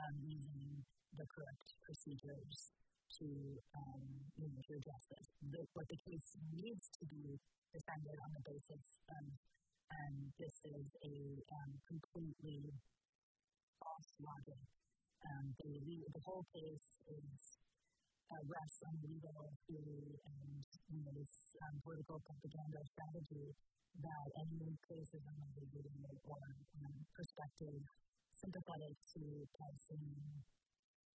using the correct procedures to address this. What the case needs to be defended on the basis of this is a completely false logic. The whole case rests on legal theory and this political propaganda strategy that any criticism of the video or perspective sympathetic to Palestinian